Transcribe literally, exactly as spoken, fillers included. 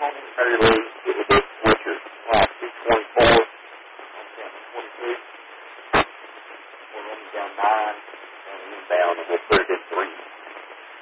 Very late. It was this Richard. Uh, two twenty-four. Okay, twenty-two. We're only down nine. And inbound, and we'll put it at three.